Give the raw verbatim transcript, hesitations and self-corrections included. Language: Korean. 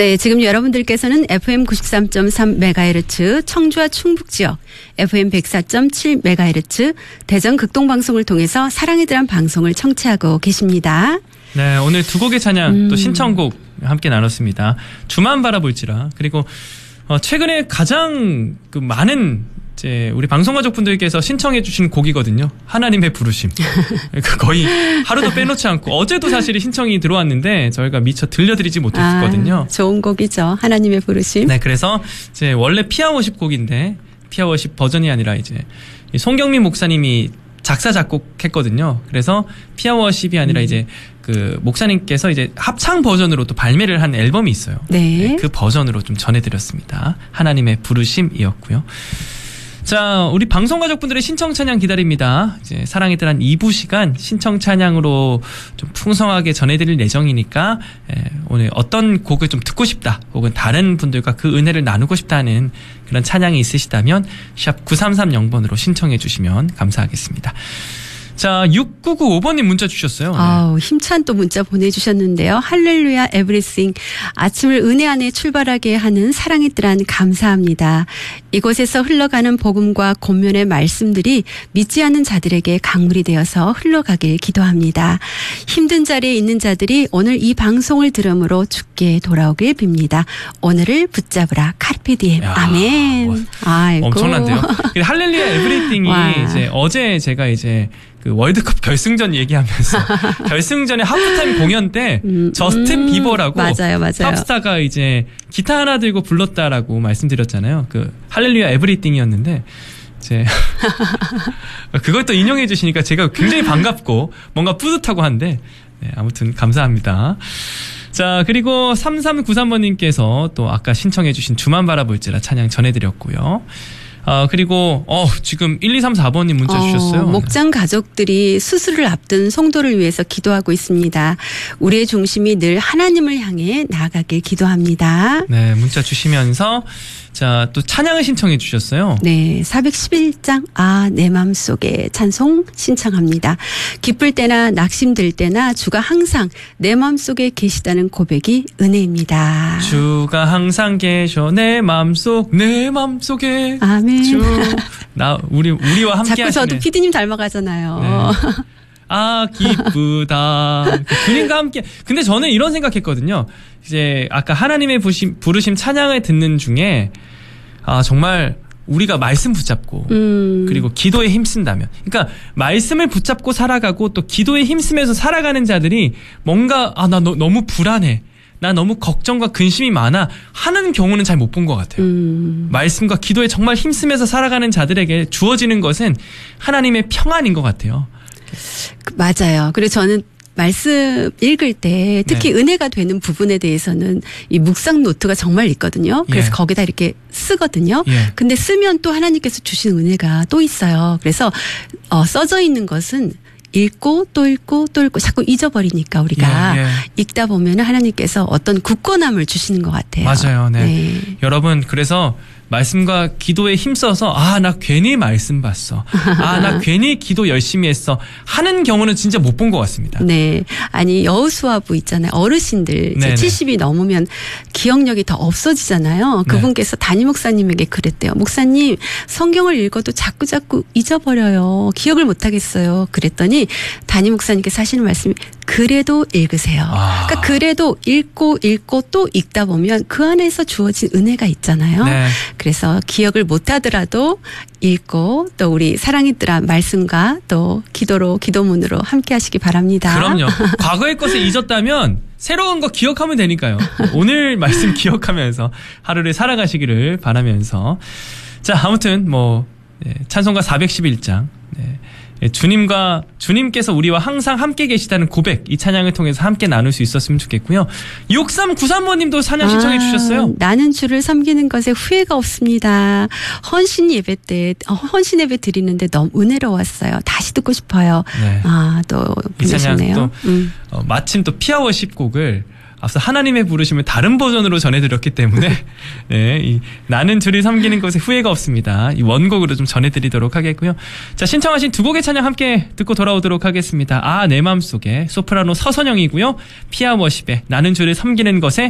네, 지금 여러분들께서는 에프엠 구십삼 점 삼 메가헤르츠 청주와 충북 지역, 에프엠 백사 점 칠 메가헤르츠 대전 극동방송을 통해서 사랑의 드람 방송을 청취하고 계십니다. 네, 오늘 두 곡의 찬양 음. 또 신청곡 함께 나눴습니다. 주만 바라볼지라. 그리고 어, 최근에 가장 그 많은 이제 우리 방송가족분들께서 신청해 주신 곡이거든요. 하나님의 부르심. 그러니까 거의 하루도 빼놓지 않고 어제도 사실 신청이 들어왔는데 저희가 미처 들려드리지 못했거든요. 아, 좋은 곡이죠. 하나님의 부르심. 네, 그래서 이제 원래 피아워십 곡인데 피아워십 버전이 아니라 이제 송경민 목사님이 작사 작곡했거든요. 그래서 피아워십이 아니라 음. 이제 그 목사님께서 이제 합창 버전으로 또 발매를 한 앨범이 있어요. 네. 네, 그 버전으로 좀 전해드렸습니다. 하나님의 부르심이었고요. 자, 우리 방송 가족분들의 신청 찬양 기다립니다. 이제 사랑의 드란 이 부 시간 신청 찬양으로 좀 풍성하게 전해드릴 예정이니까 예, 오늘 어떤 곡을 좀 듣고 싶다 혹은 다른 분들과 그 은혜를 나누고 싶다는 그런 찬양이 있으시다면 샵 구삼삼공 번으로 신청해 주시면 감사하겠습니다. 자, 육구구오 번님 문자 주셨어요. 네. 아우, 힘찬 또 문자 보내주셨는데요. 할렐루야 에브리싱. 아침을 은혜 안에 출발하게 하는 사랑의 뜰한 감사합니다. 이곳에서 흘러가는 복음과 권면의 말씀들이 믿지 않는 자들에게 강물이 되어서 흘러가길 기도합니다. 힘든 자리에 있는 자들이 오늘 이 방송을 들음으로 주께 돌아오길 빕니다. 오늘을 붙잡으라 카르페디엠. 아멘. 뭐, 아이고. 엄청난데요. 할렐루야 에브리띵이 이제 어제 제가 이제 그 월드컵 결승전 얘기하면서 결승전의 하프타임 공연 때 음, 저스틴 음, 비버라고 맞아요, 맞아요. 팝스타가 이제 기타 하나 들고 불렀다라고 말씀드렸잖아요. 그 할렐루야 에브리띵이었는데 이제 그걸 또 인용해 주시니까 제가 굉장히 반갑고 뭔가 뿌듯하고 한데 네, 아무튼 감사합니다. 자, 그리고 삼삼구삼 번님께서 또 아까 신청해 주신 주만 바라볼지라 찬양 전해드렸고요. 아, 그리고, 어, 지금 일, 이, 삼, 사 번님 문자 어, 주셨어요. 목장 가족들이 수술을 앞둔 성도를 위해서 기도하고 있습니다. 우리의 중심이 늘 하나님을 향해 나아가길 기도합니다. 네, 문자 주시면서, 자, 또 찬양을 신청해 주셨어요. 네, 사백십일 장, 아, 내 맘속에 찬송 신청합니다. 기쁠 때나 낙심될 때나 주가 항상 내 맘속에 계시다는 고백이 은혜입니다. 주가 항상 계셔, 내 맘속, 내 맘속에. 아멘. 주, 나, 우리, 우리와 함께 자꾸 하시네. 저도 피디님 닮아가잖아요. 네. 아, 기쁘다. 주님과 함께. 근데 저는 이런 생각했거든요. 이제 아까 하나님의 부심, 부르심 찬양을 듣는 중에 아, 정말 우리가 말씀 붙잡고 음. 그리고 기도에 힘쓴다면, 그러니까 말씀을 붙잡고 살아가고 또 기도에 힘쓰면서 살아가는 자들이 뭔가 아, 나 너, 너무 불안해. 나 너무 걱정과 근심이 많아 하는 경우는 잘 못 본 것 같아요. 음. 말씀과 기도에 정말 힘쓰면서 살아가는 자들에게 주어지는 것은 하나님의 평안인 것 같아요. 맞아요. 그리고 저는 말씀 읽을 때 특히 네. 은혜가 되는 부분에 대해서는 이 묵상 노트가 정말 있거든요. 그래서 예. 거기다 이렇게 쓰거든요. 예. 근데 쓰면 또 하나님께서 주신 은혜가 또 있어요. 그래서 어, 써져 있는 것은 읽고 또 읽고 또 읽고 자꾸 잊어버리니까 우리가 예, 예. 읽다 보면 하나님께서 어떤 굳건함을 주시는 것 같아요. 맞아요. 네. 네. 여러분, 그래서 말씀과 기도에 힘써서 아, 나 괜히 말씀 봤어. 아, 나 괜히 기도 열심히 했어. 하는 경우는 진짜 못 본 것 같습니다. 네. 아니, 여호수아부 있잖아요. 어르신들 이제 네네. 칠십이 넘으면 기억력이 더 없어지잖아요. 그분께서 네. 담임 목사님에게 그랬대요. 목사님, 성경을 읽어도 자꾸 자꾸 잊어버려요. 기억을 못 하겠어요. 그랬더니 담임 목사님께서 하시는 말씀이 그래도 읽으세요. 아. 그러니까 그래도 읽고 읽고 또 읽다 보면 그 안에서 주어진 은혜가 있잖아요. 네. 그래서 기억을 못 하더라도 읽고 또 우리 사랑이들아 말씀과 또 기도로 기도문으로 함께 하시기 바랍니다. 그럼요. 과거의 것을 잊었다면 새로운 거 기억하면 되니까요. 오늘 말씀 기억하면서 하루를 살아가시기를 바라면서, 자, 아무튼 뭐 네, 찬송가 사백십일 장 네. 주님과 주님께서 우리와 항상 함께 계시다는 고백, 이 찬양을 통해서 함께 나눌 수 있었으면 좋겠고요. 육삼구삼 번님도 찬양 신청해 아, 주셨어요. 나는 주를 섬기는 것에 후회가 없습니다. 헌신 예배 때 헌신 예배 드리는데 너무 은혜로웠어요. 다시 듣고 싶어요. 네. 아, 또 이 찬양 보내셨네요. 또 음. 어, 마침 또 피아워십 곡을 앞서 하나님의 부르심을 다른 버전으로 전해드렸기 때문에 네, 이 나는 주를 섬기는 것에 후회가 없습니다. 이 원곡으로 좀 전해드리도록 하겠고요. 자, 신청하신 두 곡의 찬양 함께 듣고 돌아오도록 하겠습니다. 아, 내 맘속에 소프라노 서선영이고요. 피아워십의 나는 주를 섬기는 것에